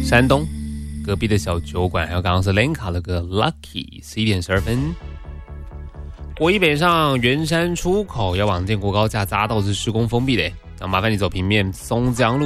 山东隔壁的小酒馆，还有刚刚是 Lenka 的歌 Lucky， 11点12分。国一北上圆山出口要往建国高架匝道是施工封闭的，那麻烦你走平面松江路